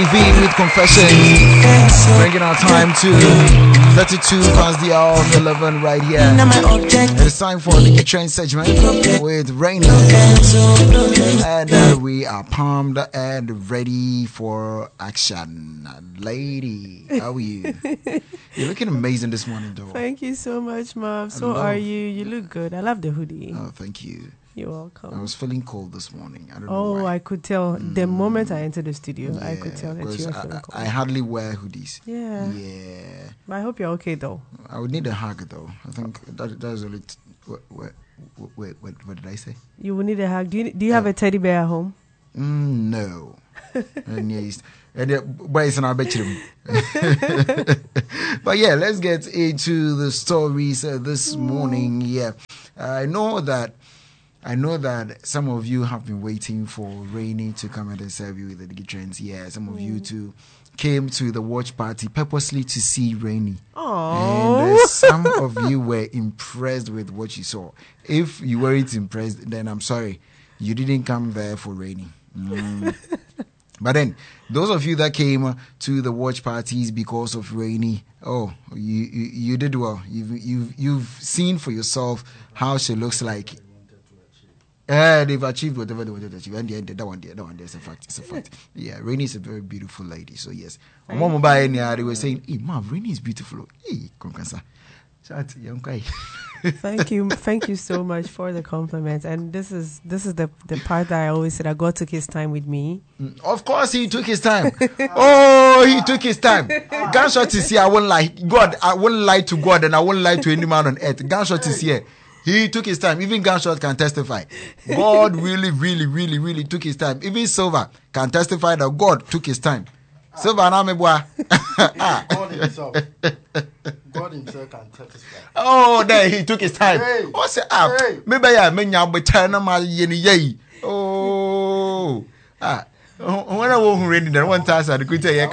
V with Confession. Bringing our time to 32 past the hour of 11 right here. It is time for the train segment with Rainy. And we are pumped and ready for action. Lady, how are you? You're looking amazing this morning, though. Thank you so much, Mom. So are you? You look good. I love the hoodie. Oh, thank you. You're welcome. I was feeling cold this morning. I don't know why. Oh, I could tell. The moment I entered the studio, yeah, I could tell that you were feeling cold. I hardly wear hoodies. Yeah. Yeah. But I hope you're okay, though. I would need a hug, though. I think that is only... What did I say? You will need a hug. Do you have a teddy bear at home? No. But yeah, let's get into the stories this morning. Yeah, I know that some of you have been waiting for Rainy to come and serve you with the trends. Yeah, some of you too came to the watch party purposely to see Rainy. Oh, and some of you were impressed with what you saw. If you weren't impressed, then I'm sorry, you didn't come there for Rainy. But then, those of you that came to the watch parties because of Rainy, oh, you did well. You've seen for yourself how she looks like. They've achieved whatever they wanted to achieve. And that one there's a fact. It's a fact. Yeah, Rainy is a very beautiful lady. So yes, they were saying, "Hey, Mom, Rainy is beautiful." Hey, thank you so much for the compliment. And this is the part that I always said that God took his time with me. Of course he took his time. Oh, he took his time. Gunshot is here. I won't lie. God, I won't lie to God, and I won't lie to any man on earth. Gunshot is here. He took his time. Even Gunshot can testify. God really, really, really, really took his time. Even Silver can testify that God took his time. Silver, now me boy. God himself can testify. Oh, there he took his time. Hey. What's it up? Maybe I mean you be turning my yay. Oh, when I was ready, there one time I could tell you.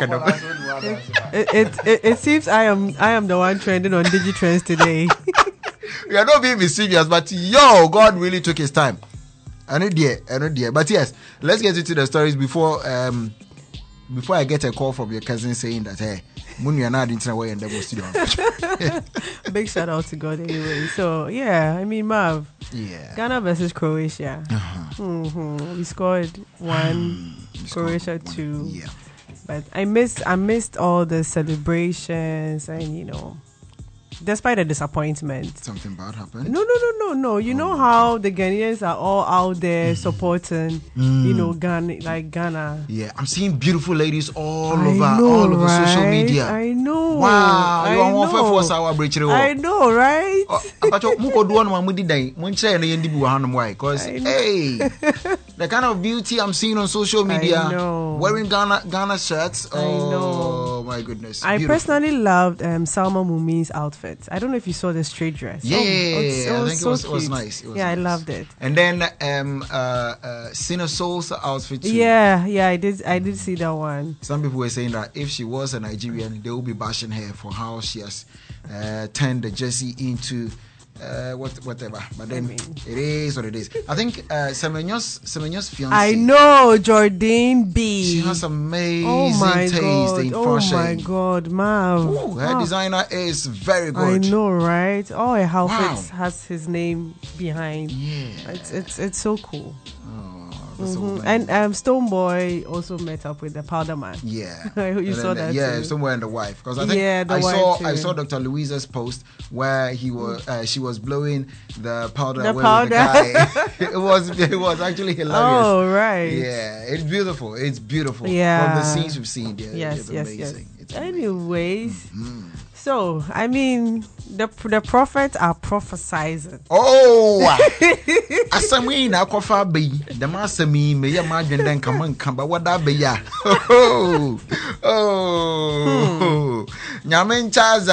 It seems I am the one trending on DigiTrends today. We are not being mischievous, but yo, God really took his time. I know dear. But yes, let's get into the stories before I get a call from your cousin saying that, hey, Munu and I didn't know where in the studio. Big shout out to God anyway. So yeah, I mean, Marv. Yeah. Ghana versus Croatia. We scored 1, Croatia 2. Yeah. But I missed all the celebrations and despite the disappointment. Something bad happened? No. You know how the Ghanaians are all out there supporting, Ghana. Yeah, I'm seeing beautiful ladies all over social media. I know. Wow, you are one for our bridge. I know, right? Because hey, the kind of beauty I'm seeing on social media, wearing Ghana shirts. Oh my goodness! I personally loved Salma Mumi's outfit. I don't know if you saw the straight dress. Yeah, I think it was nice. I loved it. And then Sina Soul's outfit too. Yeah, I did see that one. Some people were saying that if she was a Nigerian, they will be bashing her for how she has turned the jersey into whatever. But then it is what it is. I think Semenyo's fiance. I know, Jordan B. She has amazing taste in fashion. Oh my God, Mav. Her designer is very good. I know, right? All her outfits has his name behind. Yeah, it's so cool. And Stonebwoy also met up with the Powder Man. Yeah, you saw that. Yeah, too. Stonebwoy and the wife. Because I think I saw Dr. Louisa's post where she was blowing the powder away with the guy. it was actually hilarious. Oh right. Yeah, it's beautiful. Yeah, from the scenes we've seen there. Yes, it's amazing. Yes. Anyways. So, I mean, the prophets are prophesizing. Oh! Asami na kofa be. The masami me ya madwen den kaman kamba wada be ya. Oh. Nyame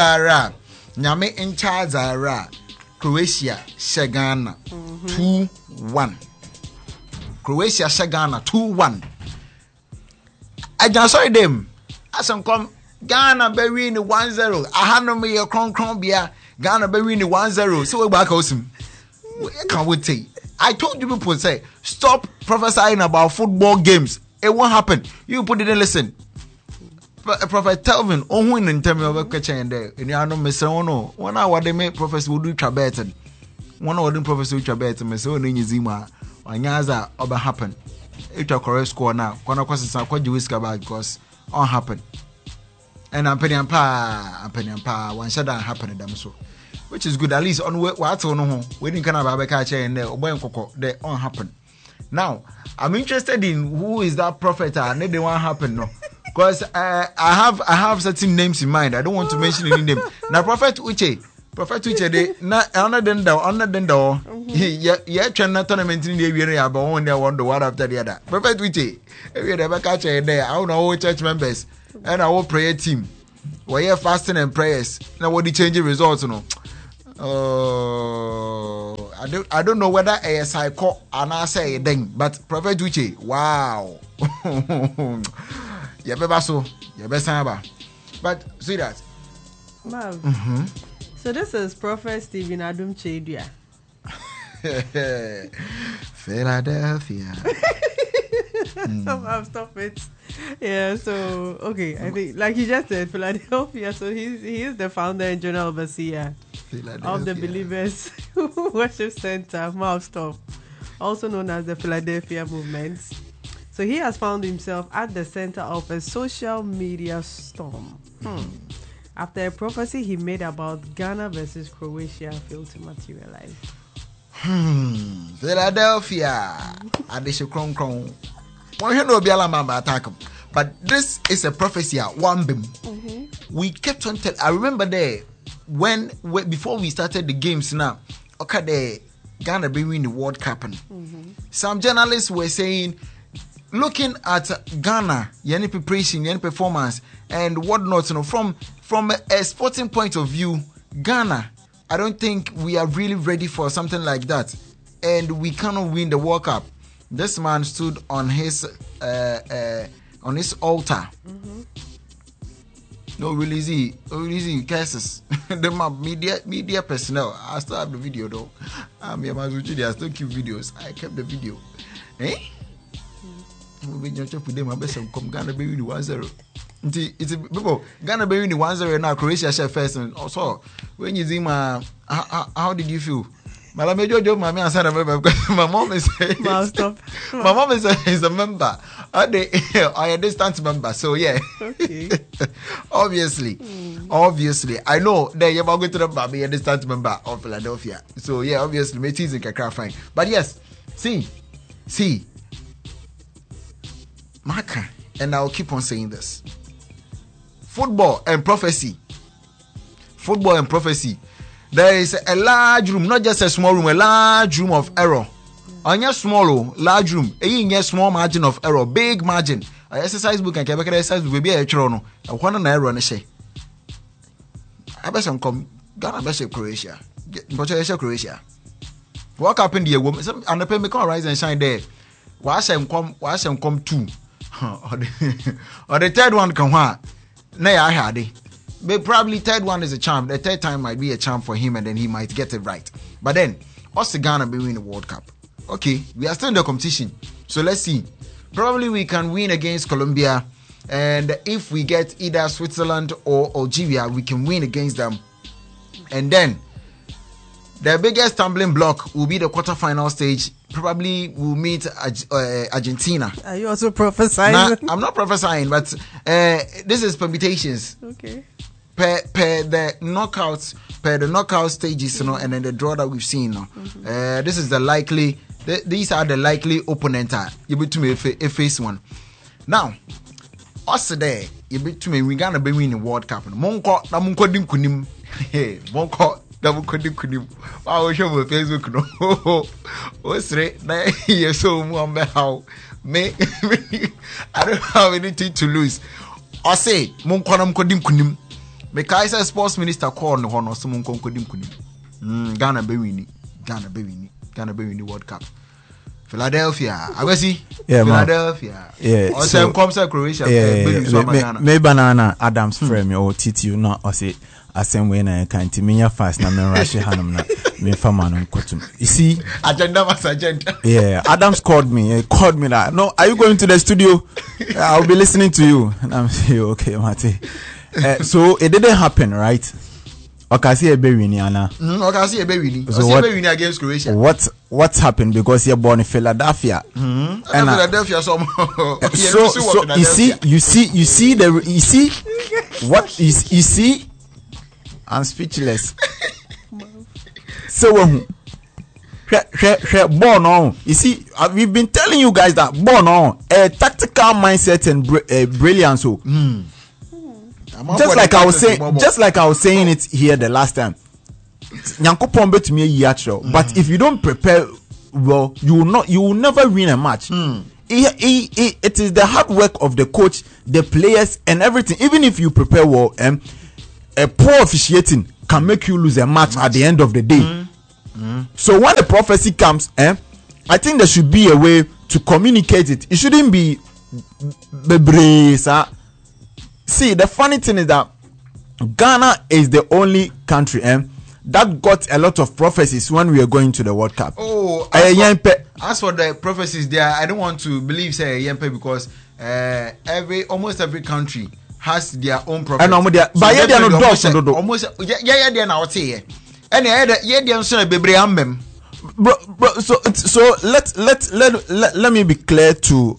ncha Zara. Croatia Shagana 2-1. Croatia Shagana 2-1. I just saw them. Asam come Ghana be win 1-0. Ahano me your kron bia. Ghana be win 1-0. So we back him. Can't wait to. I told you people say stop prophesying about football games. It won't happen. You put it in listen. Prophet Telvin, oh, when in terms of a kitchen there, and I know Miss Ono, 1 hour they make Professor would do Trabetan. 1 hour the Professor Trabetan, Miss Ono in Zima, or Nyaza, or happen. It's a correct score now. One of course, I'm quite whisker about because all happen. And I'm penny and pa, one shut down happen them so. Which is good, at least on what's on home. We didn't kind of have a catcher and there, or when cocoa, they all happen. Now, I'm interested in who is that prophet and they won't happen, no. Because I have certain names in mind. I don't want to mention any name. Now, Prophet Uche, they not honor them down. Yeah, China tournament in the area, but one day wonder what after the other. Prophet Uche, we never catch a day. I don't know church members and our prayer team. We are fasting and prayers. Now, what the changing results, no? I don't know whether a psycho and I say a thing, but Prophet Uche, wow. Yeah, but see that. So this is Prophet Stephen Adum Chedia. Philadelphia. Stop it. Yeah, so okay, I think like you just said, Philadelphia. So he is the founder and general overseer of the Believers Worship Center, Mouth Stop, also known as the Philadelphia Movement. So he has found himself at the center of a social media storm after a prophecy he made about Ghana versus Croatia failed to materialize. Philadelphia. But this is a prophecy at one beam. We kept on telling. I remember there when before we started the games now. Okay, the Ghana be win the World Cup. Some journalists were saying, looking at Ghana, any preparation, any performance, and whatnot, you know, from a sporting point of view, Ghana, I don't think we are really ready for something like that, and we cannot win the World Cup. This man stood on his altar. No releasing cases. The media personnel. I still have the video though. I still keep videos. I kept the video. We just put them. I bet some come Ghana be winning 1-0. It's people Ghana be winning 1-0 now. Croatia share first and also when you see how did you feel? My mom is a member. I a distant member, so yeah. Okay. Obviously, I know that you're going to the be a distant member of Philadelphia. So yeah, obviously, my teas in Kakra fine. But yes, see, Maka, and I'll keep on saying this: football and prophecy. There is a large room, not just a small room, a large room of error. On your small, large room, a small margin of error, big margin. An exercise book and exercise will be a chrono. I want an error on a say. I bet some come Ghana versus Croatia. Croatia. What happened here? And the pay me come rise and shine there. Wash and come two. Or the third one come what? Nay, I had it. But probably third one is a charm. The third time might be a charm for him and then he might get it right. But then, us Ghana be win the World Cup. Okay, we are still in the competition. So let's see. Probably we can win against Colombia. And if we get either Switzerland or Algeria, we can win against them. And then, the biggest stumbling block will be the quarterfinal stage. Probably we'll meet Argentina. Are you also prophesying? Nah, I'm not prophesying, but this is permutations. Okay. Per the knockout stages, you know, and then the draw that we've seen. This is the likely. These are the likely opponent. You be to me face one. Now, us there, you be to me. We gonna be winning the World Cup. Monko dim kunim. Monko. Double kudim. I show my Facebook no. What's right? Now you so how me. I don't have anything to lose. I say monko dim kunim. Me Kaiser sports minister call no hono so monko dim kunim. Ghana be winning World Cup. Philadelphia. I see. Yeah, Philadelphia. Yeah. Also comes Croatia. Me banana Adams frame or TTU no or say asem we na kan ti menya fast na me rush hanum na me fama no kotum. You see, agenda was agenda. Yeah, Adams called me. He called me that. No, are you going to the studio? I'll be listening to you. And I'm saying, okay, Mate. So it didn't happen, right? Okasi Ebewini, Anna. Okasi Ebewini. So Ebewini against Croatia. What's happened? Because you're born in Philadelphia. And Philadelphia, so you see. I'm speechless. So born on. You see, we've been telling you guys that born on a tactical mindset and brilliance. So. Just like I was saying it here the last time. Nyankopon bet me yatro, but if you don't prepare well, you will never win a match. It is the hard work of the coach, the players, and everything. Even if you prepare well, a poor officiating can make you lose a match at the end of the day. So when the prophecy comes, I think there should be a way to communicate it. It shouldn't be bebreza. See, the funny thing is that Ghana is the only country that got a lot of prophecies when we were going to the World Cup. Oh, as for the prophecies there, I don't want to believe say Yempe because almost every country has their own prophecy. But they are not almost they are now say and they are so bebre ambem. Bro, so let me be clear to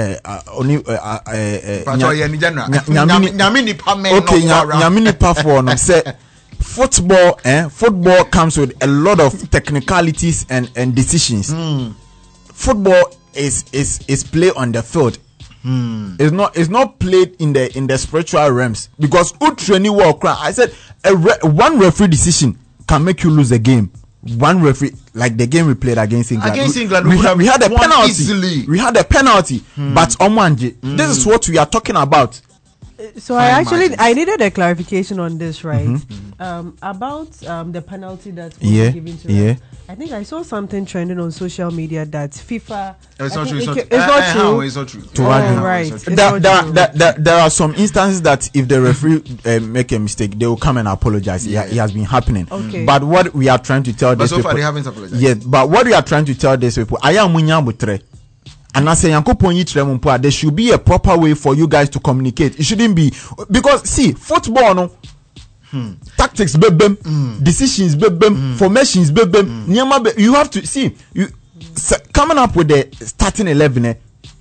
say football comes with a lot of technicalities and decisions. Football is play on the field. It's not played in the spiritual realms because I said one referee decision can make you lose a game. One referee, like the game we played against England. We had a penalty. Easily. We had a penalty, but Omwanje. This is what we are talking about. So I needed a clarification on this, right? About the penalty that was given to us. I think I saw something trending on social media that FIFA. It's not true. It's not true. Right. There are some instances that if the referee make a mistake, they will come and apologize. It has been happening. Okay. But what we are trying to tell these people, far they haven't apologized. Yeah, but what we are trying to tell these people, I am Munyabutre. And I say, there should be a proper way for you guys to communicate. It shouldn't be because see, football, no. Tactics, decisions, formations, you have to see you coming up with the starting 11.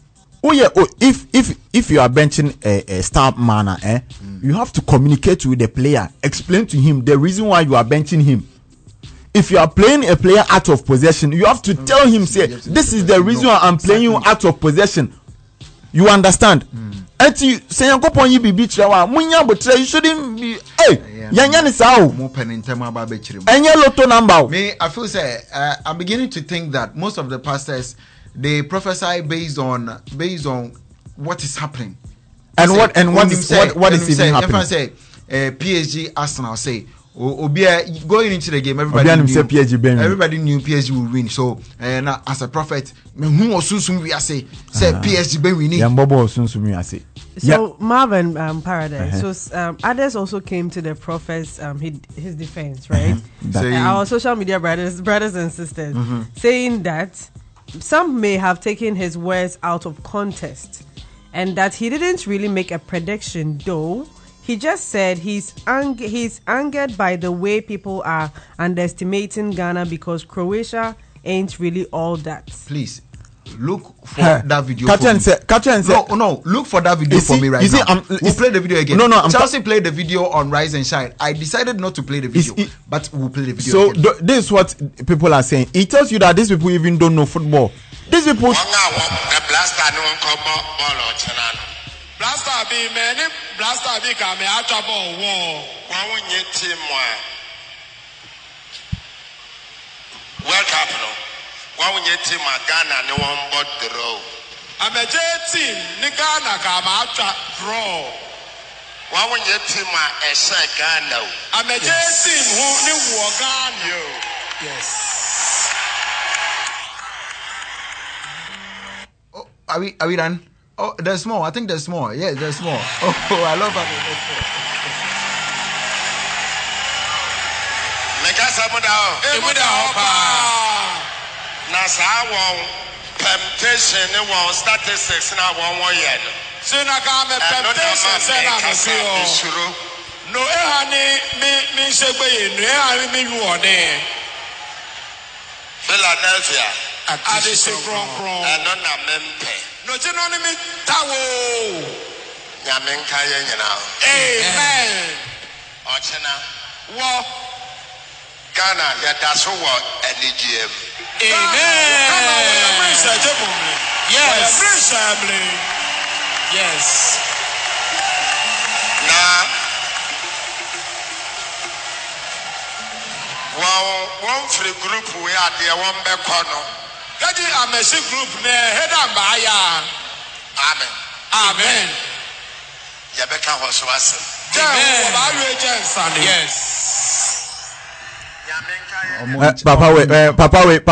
If you are benching a star manner, you have to communicate with the player, explain to him the reason why you are benching him. If you are playing a player out of possession, you have to tell him, say, this is the reason why I'm playing you out of possession. You understand? And you say, you shouldn't be, I feel say, I'm beginning to think that most of the pastors, they prophesy based on what is happening. And what is even happening? If I say, PSG, Arsenal, say, going into the game, everybody knew PSG will win. So, as a prophet, who was soon we say PSG be winning. So Marvin Paradise. So others also came to the prophet's his defense, right? Our social media brothers and sisters, saying that some may have taken his words out of context, and that he didn't really make a prediction, though. He just said he's angered by the way people are underestimating Ghana because Croatia ain't really all that. Please look for that video. Look for that video for me right now. We'll play the video again. Chelsea played the video on Rise and Shine. I decided not to play the video, but we'll play the video. So this is what people are saying. It tells you that these people even don't know football. These people. Blaster be many blaster be come out of war. One year team World Cup no. One year team Ghana no one but draw. I'm a J team ni Ghana come out draw. One year team a share Ghana. I'm a J team who ni war Ghana. Yes. Oh, are we done? Oh, there's more. I think there's more. Yeah, there's more. Oh, I love that. Mekasa muda hopa. Na sa won temptation ne won statistics na won yen. Sina ka me temptation say na me feel. No me segbe ye no me yu one. Philadelphia. Ade se kron. Eno na mempe. No je no me tawo. Nyame nka ye nyina. Amen. Ochena. Wo Ghana ya daso wo enigiem. Amen. Yes. Yes. Na one free group we are there one be kono. Gadi amesi group ne head and baya. Amen. Ya beka ho so ase. Yes. Papa we